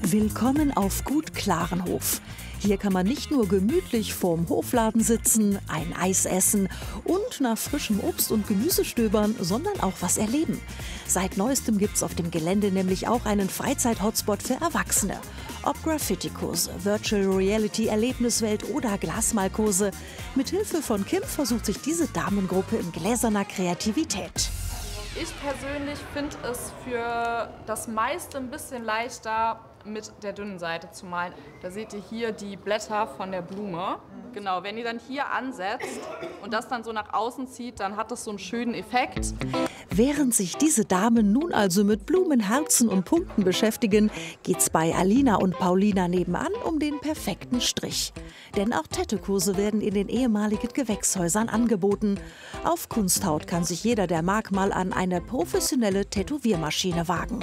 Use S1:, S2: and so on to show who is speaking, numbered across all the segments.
S1: Willkommen auf Gut Klarenhof. Hier kann man nicht nur gemütlich vorm Hofladen sitzen, ein Eis essen und nach frischem Obst und Gemüse stöbern, sondern auch was erleben. Seit neuestem gibt's auf dem Gelände nämlich auch einen Freizeit-Hotspot für Erwachsene. Ob Graffiti-Kurse, Virtual Reality-Erlebniswelt oder Glasmalkurse. Mithilfe von Kim versucht sich diese Damengruppe in gläserner Kreativität.
S2: Ich persönlich finde es für das meiste ein bisschen leichter, mit der dünnen Seite zu malen. Da seht ihr hier die Blätter von der Blume. Genau, wenn ihr dann hier ansetzt und das dann so nach außen zieht, dann hat das so einen schönen Effekt.
S1: Während sich diese Damen nun also mit Blumen, Herzen und Punkten beschäftigen, geht's bei Alina und Paulina nebenan um den perfekten Strich. Denn auch Tattoo-Kurse werden in den ehemaligen Gewächshäusern angeboten. Auf Kunsthaut kann sich jeder, der mag, mal an eine professionelle Tätowiermaschine wagen.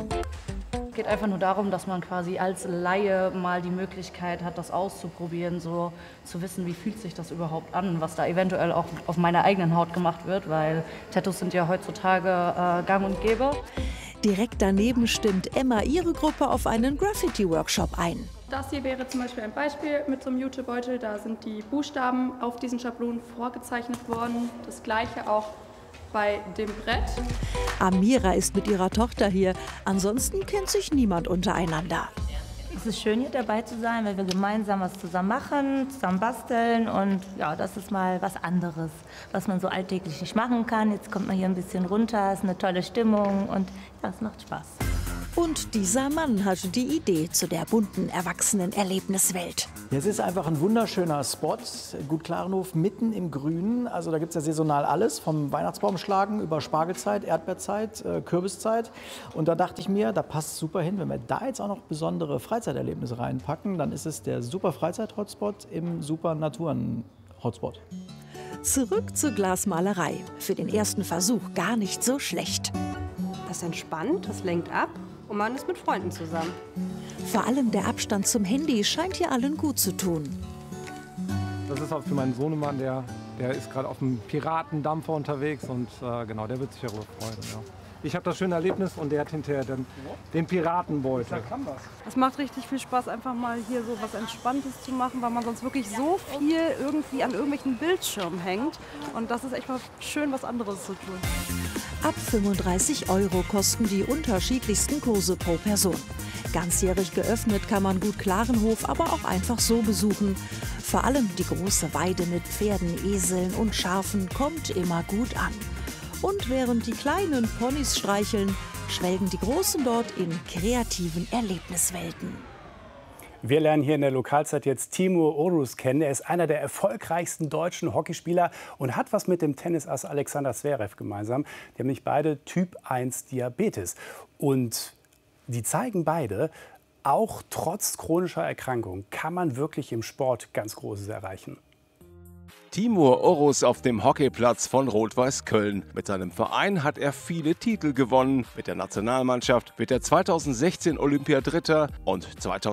S3: Es geht einfach nur darum, dass man quasi als Laie mal die Möglichkeit hat, das auszuprobieren, so zu wissen, wie fühlt sich das überhaupt an, was da eventuell auch auf meiner eigenen Haut gemacht wird, weil Tattoos sind ja heutzutage gang und gäbe.
S1: Direkt daneben stimmt Emma ihre Gruppe auf einen Graffiti-Workshop ein.
S4: Das hier wäre zum Beispiel ein Beispiel mit so einem Jutebeutel. Da sind die Buchstaben auf diesen Schablonen vorgezeichnet worden. Das gleiche auch bei dem Brett.
S1: Amira ist mit ihrer Tochter hier. Ansonsten kennt sich niemand untereinander.
S5: Es ist schön, hier dabei zu sein, weil wir gemeinsam was zusammen machen, zusammen basteln. Und ja, das ist mal was anderes, was man so alltäglich nicht machen kann. Jetzt kommt man hier ein bisschen runter, es ist eine tolle Stimmung und ja, es macht Spaß.
S1: Und dieser Mann hatte die Idee zu der bunten Erwachsenen-Erlebniswelt.
S6: Es ist einfach ein wunderschöner Spot, Gut Klarenhof, mitten im Grünen. Also da gibt es ja saisonal alles, vom Weihnachtsbaumschlagen über Spargelzeit, Erdbeerzeit, Kürbiszeit. Und da dachte ich mir, da passt super hin, wenn wir da jetzt auch noch besondere Freizeiterlebnisse reinpacken, dann ist es der super Freizeit-Hotspot im super Naturen-Hotspot.
S1: Zurück zur Glasmalerei. Für den ersten Versuch gar nicht so schlecht.
S7: Das entspannt, das lenkt ab und man ist mit Freunden zusammen.
S1: Vor allem der Abstand zum Handy scheint hier allen gut zu tun.
S8: Das ist auch für meinen Sohnemann, der ist gerade auf einem Piratendampfer unterwegs und genau, der wird sich darüber freuen. Ja. Ich habe das schöne Erlebnis und der hat hinterher den Piratenbeutel.
S9: Es macht richtig viel Spaß, einfach mal hier so was Entspanntes zu machen, weil man sonst wirklich so viel irgendwie an irgendwelchen Bildschirmen hängt. Und das ist echt mal schön, was anderes zu tun.
S1: Ab 35 € kosten die unterschiedlichsten Kurse pro Person. Ganzjährig geöffnet kann man Gut Klarenhof aber auch einfach so besuchen. Vor allem die große Weide mit Pferden, Eseln und Schafen kommt immer gut an. Und während die kleinen Ponys streicheln, schwelgen die Großen dort in kreativen Erlebniswelten.
S10: Wir lernen hier in der Lokalzeit jetzt Timur Orus kennen. Er ist einer der erfolgreichsten deutschen Hockeyspieler und hat was mit dem Tennisass Alexander Zverev gemeinsam. Die haben nämlich beide Typ 1 Diabetes. Und die zeigen beide, auch trotz chronischer Erkrankung kann man wirklich im Sport ganz Großes erreichen.
S11: Timur Orus auf dem Hockeyplatz von Rot-Weiß Köln. Mit seinem Verein hat er viele Titel gewonnen. Mit der Nationalmannschaft wird er 2016 Olympiadritter und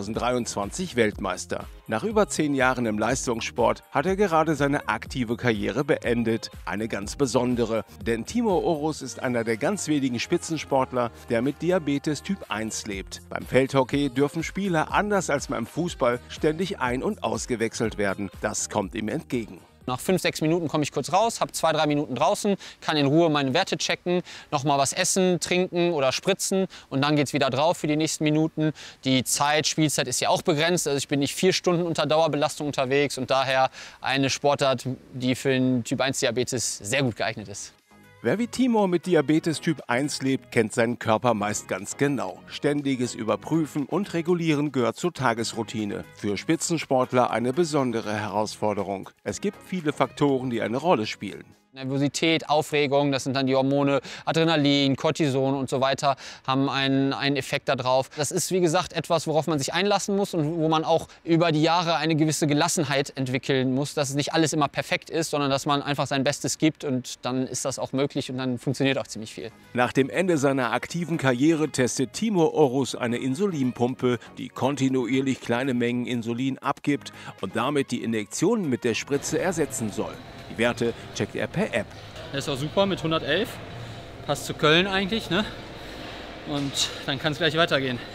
S11: 2023 Weltmeister. Nach über 10 Jahren im Leistungssport hat er gerade seine aktive Karriere beendet. Eine ganz besondere, denn Timur Orus ist einer der ganz wenigen Spitzensportler, der mit Diabetes Typ 1 lebt. Beim Feldhockey dürfen Spieler anders als beim Fußball ständig ein- und ausgewechselt werden. Das kommt ihm entgegen.
S12: Nach 5, 6 Minuten komme ich kurz raus, habe 2, 3 Minuten draußen, kann in Ruhe meine Werte checken, noch mal was essen, trinken oder spritzen und dann geht es wieder drauf für die nächsten Minuten. Die Spielzeit ist ja auch begrenzt, also ich bin nicht 4 Stunden unter Dauerbelastung unterwegs und daher eine Sportart, die für den Typ 1 Diabetes sehr gut geeignet ist.
S11: Wer wie Timur mit Diabetes Typ 1 lebt, kennt seinen Körper meist ganz genau. Ständiges Überprüfen und Regulieren gehört zur Tagesroutine. Für Spitzensportler eine besondere Herausforderung. Es gibt viele Faktoren, die eine Rolle spielen.
S12: Nervosität, Aufregung, das sind dann die Hormone Adrenalin, Cortison und so weiter, haben einen Effekt darauf. Das ist, wie gesagt, etwas, worauf man sich einlassen muss und wo man auch über die Jahre eine gewisse Gelassenheit entwickeln muss, dass nicht alles immer perfekt ist, sondern dass man einfach sein Bestes gibt und dann ist das auch möglich und dann funktioniert auch ziemlich viel.
S11: Nach dem Ende seiner aktiven Karriere testet Timur Orus eine Insulinpumpe, die kontinuierlich kleine Mengen Insulin abgibt und damit die Injektionen mit der Spritze ersetzen soll. Die Werte checkt er per App.
S13: Der ist auch super mit 111. Passt zu Köln eigentlich, ne? Und dann kann es gleich weitergehen.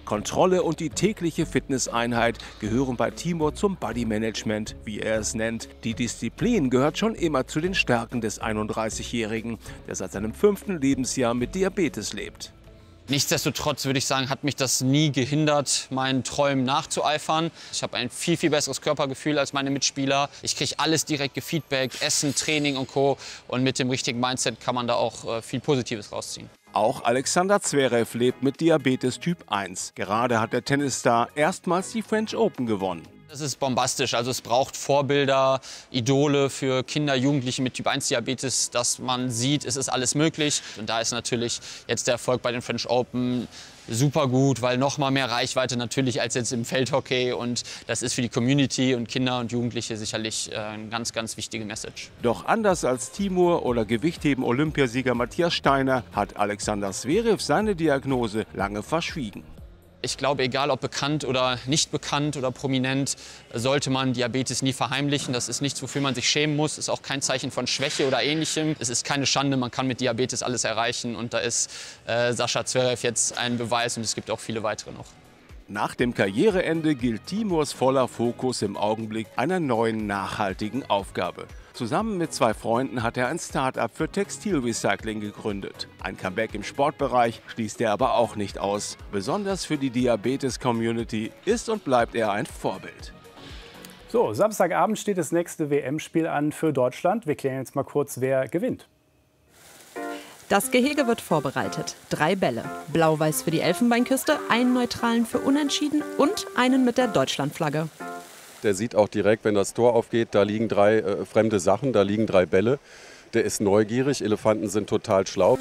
S11: Kontrolle und die tägliche Fitnesseinheit gehören bei Timur zum Bodymanagement, wie er es nennt. Die Disziplin gehört schon immer zu den Stärken des 31-Jährigen, der seit seinem 5. Lebensjahr mit Diabetes lebt.
S12: Nichtsdestotrotz würde ich sagen, hat mich das nie gehindert, meinen Träumen nachzueifern. Ich habe ein viel, viel besseres Körpergefühl als meine Mitspieler. Ich kriege alles direkt gefeedbackt, Essen, Training und Co. Und mit dem richtigen Mindset kann man da auch viel Positives rausziehen.
S11: Auch Alexander Zverev lebt mit Diabetes Typ 1. Gerade hat der Tennisstar erstmals die French Open gewonnen.
S12: Das ist bombastisch. Also es braucht Vorbilder, Idole für Kinder, Jugendliche mit Typ-1-Diabetes, dass man sieht, es ist alles möglich. Und da ist natürlich jetzt der Erfolg bei den French Open super gut, weil noch mal mehr Reichweite natürlich als jetzt im Feldhockey. Und das ist für die Community und Kinder und Jugendliche sicherlich eine ganz, ganz wichtige Message.
S11: Doch anders als Timur oder Gewichtheben-Olympiasieger Matthias Steiner hat Alexander Zverev seine Diagnose lange verschwiegen.
S12: Ich glaube, egal ob bekannt oder nicht bekannt oder prominent, sollte man Diabetes nie verheimlichen. Das ist nichts, wofür man sich schämen muss. Ist auch kein Zeichen von Schwäche oder Ähnlichem. Es ist keine Schande, man kann mit Diabetes alles erreichen. Und da ist Sascha Zverev jetzt ein Beweis und es gibt auch viele weitere noch.
S11: Nach dem Karriereende gilt Timurs voller Fokus im Augenblick einer neuen nachhaltigen Aufgabe. Zusammen mit 2 Freunden hat er ein Start-up für Textilrecycling gegründet. Ein Comeback im Sportbereich schließt er aber auch nicht aus. Besonders für die Diabetes-Community ist und bleibt er ein Vorbild.
S10: So, Samstagabend steht das nächste WM-Spiel an für Deutschland. Wir klären jetzt mal kurz, wer gewinnt.
S13: Das Gehege wird vorbereitet. 3 Bälle. Blau-Weiß für die Elfenbeinküste, einen neutralen für Unentschieden und einen mit der Deutschlandflagge.
S14: Der sieht auch direkt, wenn das Tor aufgeht, da liegen 3 fremde Sachen, da liegen 3 Bälle. Der ist neugierig, Elefanten sind total schlau.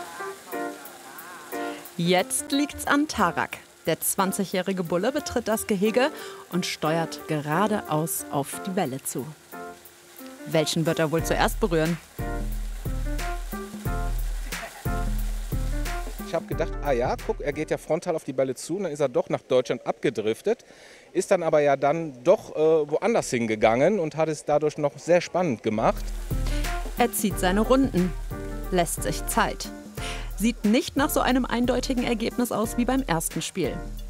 S13: Jetzt liegt's an Tarak. Der 20-jährige Bulle betritt das Gehege und steuert geradeaus auf die Bälle zu. Welchen wird er wohl zuerst berühren?
S15: Ich habe gedacht, ah ja, guck, er geht ja frontal auf die Bälle zu, und dann ist er doch nach Deutschland abgedriftet, ist dann aber ja dann doch woanders hingegangen und hat es dadurch noch sehr spannend gemacht.
S13: Er zieht seine Runden, lässt sich Zeit. Sieht nicht nach so einem eindeutigen Ergebnis aus wie beim ersten Spiel.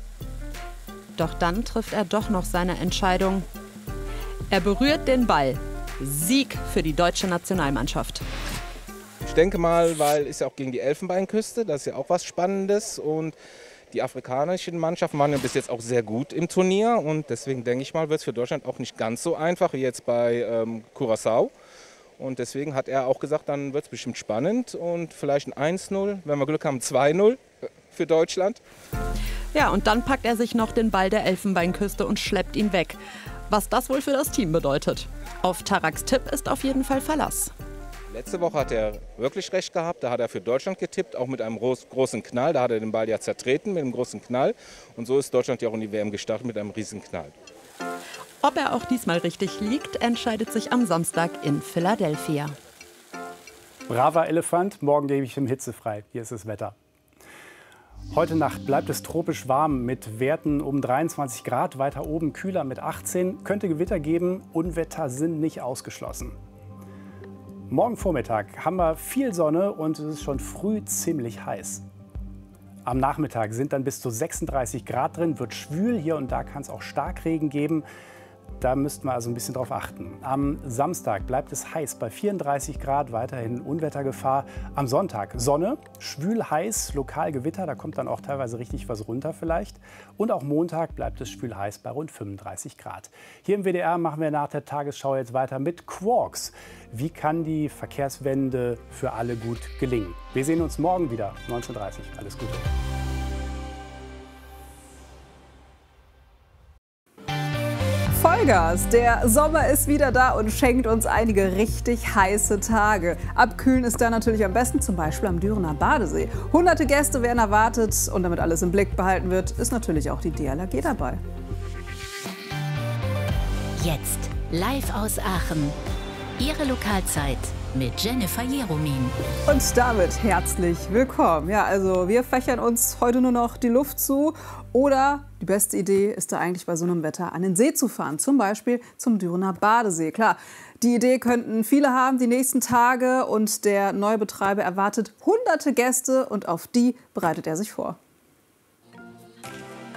S13: Doch dann trifft er doch noch seine Entscheidung. Er berührt den Ball. Sieg für die deutsche Nationalmannschaft.
S15: Ich denke mal, weil ist ja auch gegen die Elfenbeinküste, das ist ja auch was Spannendes, und die afrikanischen Mannschaften waren ja bis jetzt auch sehr gut im Turnier, und deswegen denke ich mal, wird es für Deutschland auch nicht ganz so einfach wie jetzt bei Curaçao, und deswegen hat er auch gesagt, dann wird es bestimmt spannend und vielleicht ein 1-0, wenn wir Glück haben 2-0 für Deutschland.
S13: Ja, und dann packt er sich noch den Ball der Elfenbeinküste und schleppt ihn weg. Was das wohl für das Team bedeutet. Auf Taraks Tipp ist auf jeden Fall Verlass.
S15: Letzte Woche hat er wirklich recht gehabt, da hat er für Deutschland getippt, auch mit einem großen Knall, da hat er den Ball ja zertreten mit einem großen Knall, und so ist Deutschland ja auch in die WM gestartet mit einem riesen Knall.
S13: Ob er auch diesmal richtig liegt, entscheidet sich am Samstag in Philadelphia.
S10: Braver Elefant, morgen gebe ich ihm hitzefrei. Hier ist das Wetter. Heute Nacht bleibt es tropisch warm mit Werten um 23 Grad, weiter oben kühler mit 18, könnte Gewitter geben, Unwetter sind nicht ausgeschlossen. Morgen Vormittag haben wir viel Sonne und es ist schon früh ziemlich heiß. Am Nachmittag sind dann bis zu 36 Grad drin, wird schwül, hier und da kann es auch Starkregen geben. Da müssten wir also ein bisschen drauf achten. Am Samstag bleibt es heiß bei 34 Grad, weiterhin Unwettergefahr. Am Sonntag Sonne, schwül heiß, lokal Gewitter, da kommt dann auch teilweise richtig was runter vielleicht. Und auch Montag bleibt es schwül heiß bei rund 35 Grad. Hier im WDR machen wir nach der Tagesschau jetzt weiter mit Quarks. Wie kann die Verkehrswende für alle gut gelingen? Wir sehen uns morgen wieder, 19:30 Uhr. Alles Gute.
S16: Vollgas! Der Sommer ist wieder da und schenkt uns einige richtig heiße Tage. Abkühlen ist da natürlich am besten, zum Beispiel am Dürener Badesee. Hunderte Gäste werden erwartet und damit alles im Blick behalten wird, ist natürlich auch die DLRG dabei.
S17: Jetzt live aus Aachen. Ihre Lokalzeit mit Jennifer Jeromin.
S16: Und damit herzlich willkommen. Ja, also wir fächern uns heute nur noch die Luft zu. Oder die beste Idee ist da eigentlich bei so einem Wetter an den See zu fahren. Zum Beispiel zum Dürener Badesee. Klar, die Idee könnten viele haben die nächsten Tage. Und der neue Betreiber erwartet hunderte Gäste und auf die bereitet er sich vor.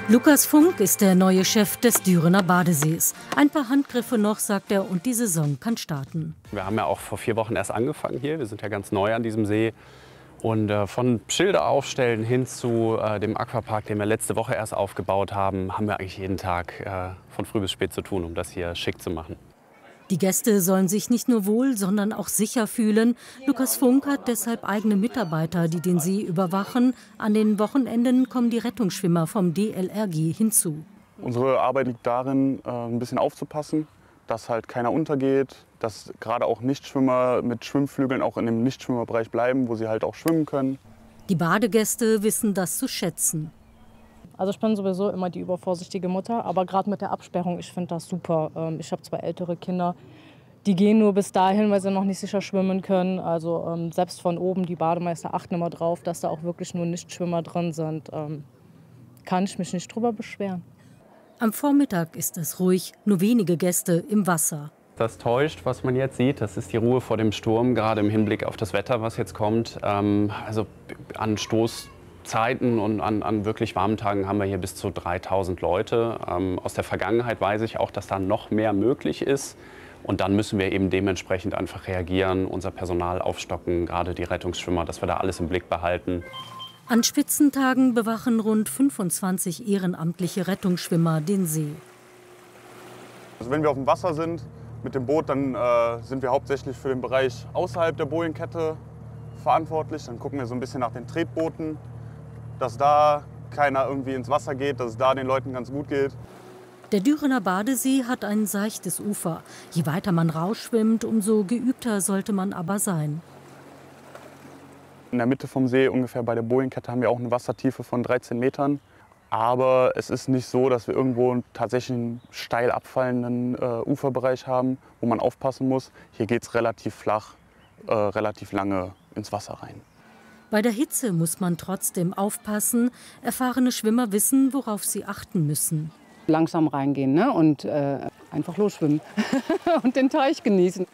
S18: Lukas Funk ist der neue Chef des Dürener Badesees. Ein paar Handgriffe noch, sagt er, und die Saison kann starten.
S19: Wir haben ja auch vor 4 Wochen erst angefangen hier. Wir sind ja ganz neu an diesem See. Und von Schilder aufstellen hin zu dem Aquapark, den wir letzte Woche erst aufgebaut haben, haben wir eigentlich jeden Tag von früh bis spät zu tun, um das hier schick zu machen.
S18: Die Gäste sollen sich nicht nur wohl, sondern auch sicher fühlen. Lukas Funk hat deshalb eigene Mitarbeiter, die den See überwachen. An den Wochenenden kommen die Rettungsschwimmer vom DLRG hinzu.
S20: Unsere Arbeit liegt darin, ein bisschen aufzupassen, dass halt keiner untergeht, dass gerade auch Nichtschwimmer mit Schwimmflügeln auch in dem Nichtschwimmerbereich bleiben, wo sie halt auch schwimmen können.
S18: Die Badegäste wissen das zu schätzen.
S21: Also ich bin sowieso immer die übervorsichtige Mutter, aber gerade mit der Absperrung, ich finde das super. Ich habe 2 ältere Kinder, die gehen nur bis dahin, weil sie noch nicht sicher schwimmen können. Also selbst von oben, die Bademeister achten immer drauf, dass da auch wirklich nur Nichtschwimmer drin sind. Kann ich mich nicht drüber beschweren.
S18: Am Vormittag ist es ruhig, nur wenige Gäste im Wasser.
S19: Das täuscht, was man jetzt sieht. Das ist die Ruhe vor dem Sturm, gerade im Hinblick auf das Wetter, was jetzt kommt. Also an Stoßzeiten und an wirklich warmen Tagen haben wir hier bis zu 3000 Leute. Aus der Vergangenheit weiß ich auch, dass da noch mehr möglich ist. Und dann müssen wir eben dementsprechend einfach reagieren, unser Personal aufstocken, gerade die Rettungsschwimmer, dass wir da alles im Blick behalten.
S18: An Spitzentagen bewachen rund 25 ehrenamtliche Rettungsschwimmer den See.
S20: Also wenn wir auf dem Wasser sind mit dem Boot, dann sind wir hauptsächlich für den Bereich außerhalb der Bojenkette verantwortlich. Dann gucken wir so ein bisschen nach den Tretbooten, dass da keiner irgendwie ins Wasser geht, dass es da den Leuten ganz gut geht.
S18: Der Dürener Badesee hat ein seichtes Ufer. Je weiter man rausschwimmt, umso geübter sollte man aber sein.
S20: In der Mitte vom See, ungefähr bei der Bojenkette, haben wir auch eine Wassertiefe von 13 Metern. Aber es ist nicht so, dass wir irgendwo tatsächlich einen steil abfallenden Uferbereich haben, wo man aufpassen muss. Hier geht es relativ flach, relativ lange ins Wasser rein.
S18: Bei der Hitze muss man trotzdem aufpassen. Erfahrene Schwimmer wissen, worauf sie achten müssen.
S22: Langsam reingehen, ne? Und einfach losschwimmen und den Teich genießen.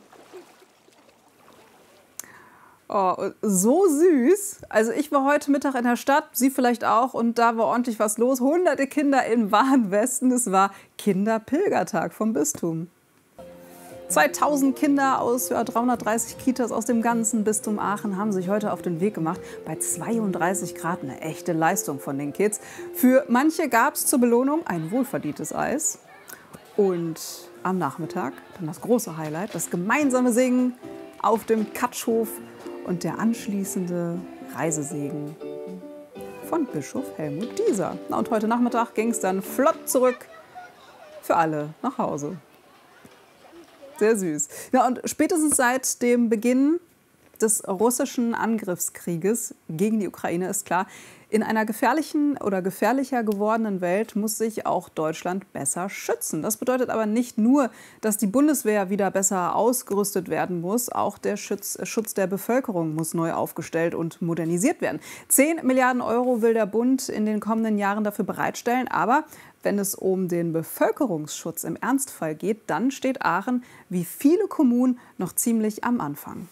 S16: Oh, so süß. Also ich war heute Mittag in der Stadt, Sie vielleicht auch, und da war ordentlich was los. Hunderte Kinder in Warnwesten. Es war Kinderpilgertag vom Bistum. 2000 Kinder aus 330 Kitas aus dem ganzen Bistum Aachen haben sich heute auf den Weg gemacht. Bei 32 Grad eine echte Leistung von den Kids. Für manche gab es zur Belohnung ein wohlverdientes Eis. Und am Nachmittag dann das große Highlight, das gemeinsame Singen auf dem Katschhof und der anschließende Reisesegen von Bischof Helmut Dieser. Und heute Nachmittag ging es dann flott zurück für alle nach Hause. Sehr süß. Ja, und spätestens seit dem Beginn des russischen Angriffskrieges gegen die Ukraine ist klar, in einer gefährlichen oder gefährlicher gewordenen Welt muss sich auch Deutschland besser schützen. Das bedeutet aber nicht nur, dass die Bundeswehr wieder besser ausgerüstet werden muss. Auch der Schutz der Bevölkerung muss neu aufgestellt und modernisiert werden. 10 Milliarden Euro will der Bund in den kommenden Jahren dafür bereitstellen. Aber wenn es um den Bevölkerungsschutz im Ernstfall geht, dann steht Aachen wie viele Kommunen noch ziemlich am Anfang.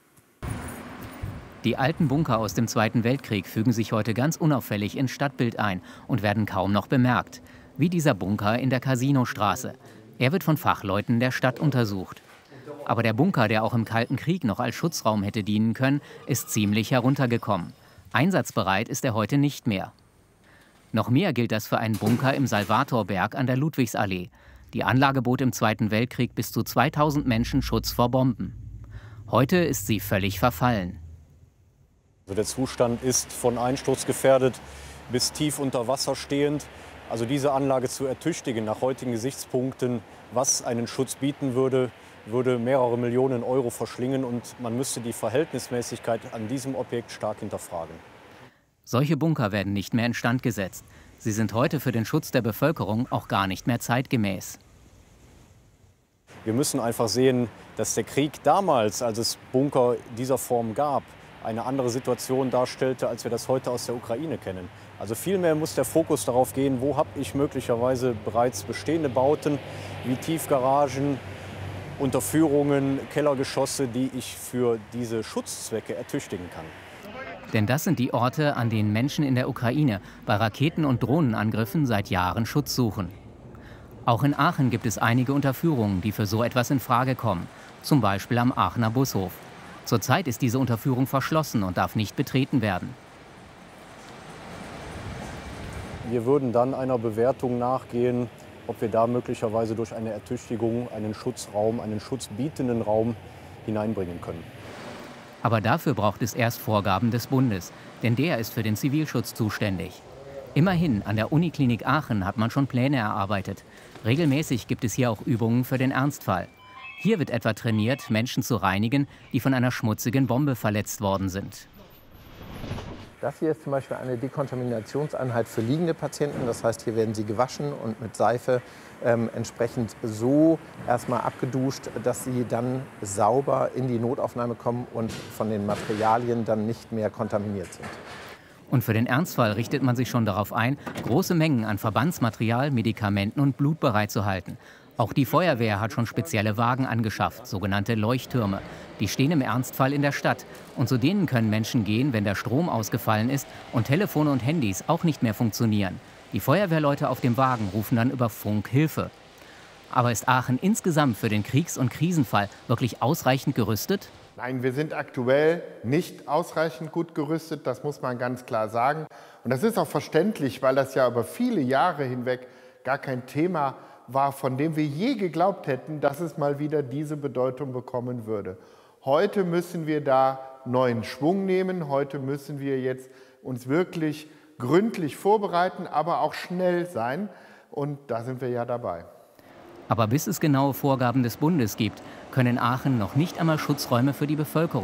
S23: Die alten Bunker aus dem Zweiten Weltkrieg fügen sich heute ganz unauffällig ins Stadtbild ein und werden kaum noch bemerkt. Wie dieser Bunker in der Casinostraße. Er wird von Fachleuten der Stadt untersucht. Aber der Bunker, der auch im Kalten Krieg noch als Schutzraum hätte dienen können, ist ziemlich heruntergekommen. Einsatzbereit ist er heute nicht mehr. Noch mehr gilt das für einen Bunker im Salvatorberg an der Ludwigsallee. Die Anlage bot im Zweiten Weltkrieg bis zu 2000 Menschen Schutz vor Bomben. Heute ist sie völlig verfallen.
S24: Also der Zustand ist von Einsturz gefährdet bis tief unter Wasser stehend. Also diese Anlage zu ertüchtigen nach heutigen Gesichtspunkten, was einen Schutz bieten würde, würde mehrere Millionen Euro verschlingen und man müsste die Verhältnismäßigkeit an diesem Objekt stark hinterfragen.
S23: Solche Bunker werden nicht mehr instand gesetzt. Sie sind heute für den Schutz der Bevölkerung auch gar nicht mehr zeitgemäß.
S24: Wir müssen einfach sehen, dass der Krieg damals, als es Bunker dieser Form gab, eine andere Situation darstellte, als wir das heute aus der Ukraine kennen. Also vielmehr muss der Fokus darauf gehen, wo habe ich möglicherweise bereits bestehende Bauten, wie Tiefgaragen, Unterführungen, Kellergeschosse, die ich für diese Schutzzwecke ertüchtigen kann.
S23: Denn das sind die Orte, an denen Menschen in der Ukraine bei Raketen- und Drohnenangriffen seit Jahren Schutz suchen. Auch in Aachen gibt es einige Unterführungen, die für so etwas in Frage kommen. Zum Beispiel am Aachener Bushof. Zurzeit ist diese Unterführung verschlossen und darf nicht betreten werden.
S24: Wir würden dann einer Bewertung nachgehen, ob wir da möglicherweise durch eine Ertüchtigung einen Schutzraum, einen schutzbietenden Raum hineinbringen können.
S23: Aber dafür braucht es erst Vorgaben des Bundes, denn der ist für den Zivilschutz zuständig. Immerhin, an der Uniklinik Aachen hat man schon Pläne erarbeitet. Regelmäßig gibt es hier auch Übungen für den Ernstfall. Hier wird etwa trainiert, Menschen zu reinigen, die von einer schmutzigen Bombe verletzt worden sind.
S2: Das hier ist zum Beispiel eine Dekontaminationseinheit für liegende Patienten. Das heißt, hier werden sie gewaschen und mit Seife entsprechend so erstmal abgeduscht, dass sie dann sauber in die Notaufnahme kommen und von den Materialien dann nicht mehr kontaminiert sind.
S23: Und für den Ernstfall richtet man sich schon darauf ein, große Mengen an Verbandsmaterial, Medikamenten und Blut bereitzuhalten. Auch die Feuerwehr hat schon spezielle Wagen angeschafft, sogenannte Leuchttürme. Die stehen im Ernstfall in der Stadt. Und zu denen können Menschen gehen, wenn der Strom ausgefallen ist und Telefone und Handys auch nicht mehr funktionieren. Die Feuerwehrleute auf dem Wagen rufen dann über Funk Hilfe. Aber ist Aachen insgesamt für den Kriegs- und Krisenfall wirklich ausreichend gerüstet?
S3: Nein, wir sind aktuell nicht ausreichend gut gerüstet, das muss man ganz klar sagen. Und das ist auch verständlich, weil das ja über viele Jahre hinweg gar kein Thema war, von dem wir je geglaubt hätten, dass es mal wieder diese Bedeutung bekommen würde. Heute müssen wir da neuen Schwung nehmen. Heute müssen wir jetzt uns wirklich gründlich vorbereiten, aber auch schnell sein. Und da sind wir ja dabei.
S23: Aber bis es genaue Vorgaben des Bundes gibt, können Aachen noch nicht einmal Schutzräume für die Bevölkerung